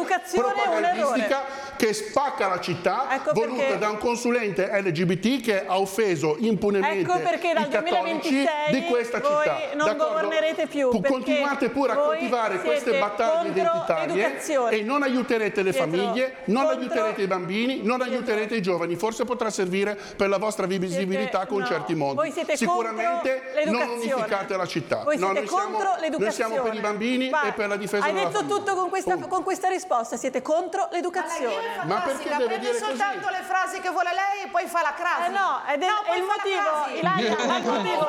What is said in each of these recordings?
propagandistica che spacca la città, voluta da un consulente LGBT che ha offeso impunemente i cattolici di questa città. Non governerete più. Continuate pure a coltivare queste battaglie identitarie e non aiuterete le famiglie, non aiuterete i bambini, non aiuterete i giovani. Forse potrà servire per la vostra visibilità con certi mondi. Sicuramente non unificate la città. Voi siete contro l'educazione. Noi siamo per i bambini e per la difesa della famiglia. Hai detto tutto con questa risposta, siete contro l'educazione. Ma perché deve dire così? soltanto le frasi che vuole lei e poi fa la crasi. No, è il motivo, Ilaria, è il motivo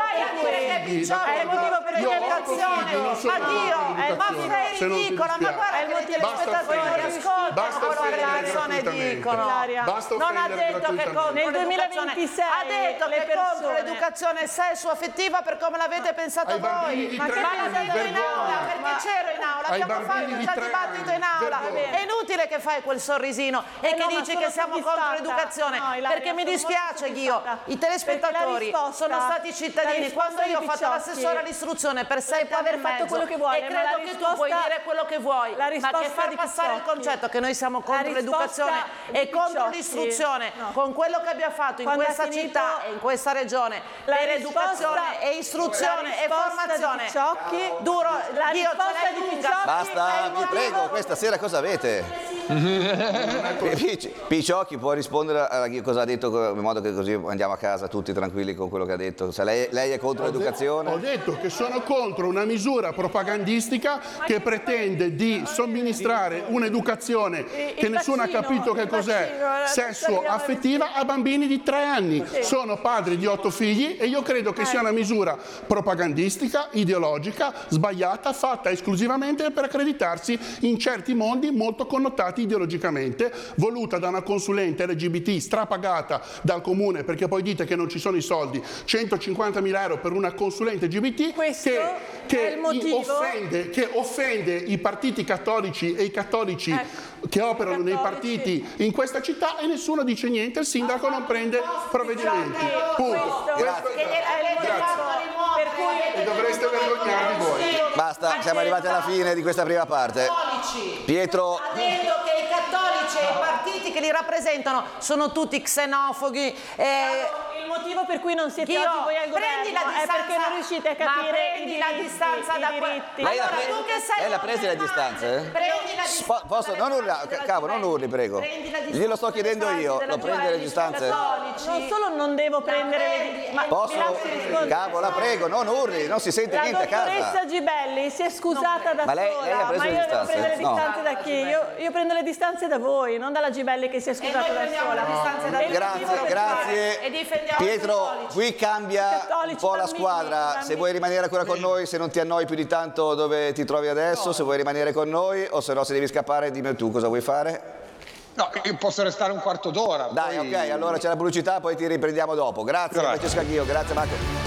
per cui l'educazione. Ma Dio, ma sei ridicola, ma guarda che gli spettatori ascoltano quello che le persone dicono. Non ha detto che contro nel 2026 ha detto che contro l'educazione sessuo-affettiva per come l'avete pensato voi. Ma l'ha detto in aula, perché c'ero in aula, abbiamo fatto già dibattito in aula. È inutile che fai quel sorrisino e che dici che siamo contro l'educazione, perché mi dispiace, Ghio, i telespettatori sono stati cittadini quando io ho fatto l'assessore all'istruzione per 7 anni e mezzo e credo che tu puoi dire quello che vuoi, ma che far passare il concetto che noi siamo contro l'educazione e contro l'istruzione con quello che abbiamo fatto in questa città e in questa regione per educazione e istruzione e formazione duro, Dio ce l'hai lunga. Basta, vi prego, questa sera cosa avete? Picciocchi può rispondere a cosa ha detto in modo che così andiamo a casa tutti tranquilli con quello che ha detto. Se lei è contro l'educazione? Ho detto che sono contro una misura propagandistica che pretende di somministrare un'educazione che nessuno ha capito che cos'è, sesso affettiva a bambini di 3 anni. Sono padri di 8 figli e io credo che sia una misura propagandistica, ideologica, sbagliata, fatta esclusivamente per accreditarsi in certi mondi molto connotati ideologicamente, voluta da una consulente LGBT strapagata dal comune, perché poi dite che non ci sono i soldi, 150.000 euro per una consulente LGBT che offende i partiti cattolici e i cattolici che operano nei partiti in questa città e nessuno dice niente, il sindaco non prende provvedimenti. Punto. E dovreste vergognarvi voi. Basta, siamo arrivati alla fine di questa prima parte. Pietro ha detto che i cattolici e i partiti che li rappresentano sono tutti xenofobi. Il motivo per cui non siete oggi voi al governo è perché non riuscite a capire i diritti. Lei l'ha presa la distanza? Prendi la distanza. Posso? Non urlare, cavolo, non urli, prego. Glielo sto chiedendo io, lo prendi le distanze? Non solo non devo prendere le posso? Cavolo, la prego, non urli, non si sente niente a casa. La dottoressa Gibelli si è scusata da sola, lei ha preso le distanze? Devo prendere le distanze da chi? Io prendo le distanze da voi, non dalla Gibelli che si è scusata da sola. Grazie. Pietro, qui cambia un po' la squadra. Se vuoi rimanere ancora con noi, se non ti annoi più di tanto dove ti trovi adesso, se vuoi rimanere con noi o se no se devi scappare dimmi tu cosa vuoi fare. No, io posso restare un quarto d'ora. Dai, ok, allora c'è la pubblicità, poi ti riprendiamo dopo. Grazie Francesca Ghio, grazie Marco.